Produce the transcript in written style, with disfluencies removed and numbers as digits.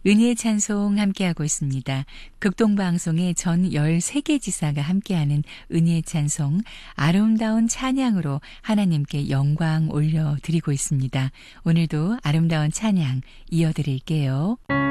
은혜의 찬송 함께하고 있습니다. 극동방송의 전 13개 지사가 함께하는 은혜의 찬송, 아름다운 찬양으로 하나님께 영광 올려드리고 있습니다. 오늘도 아름다운 찬양 이어드릴게요.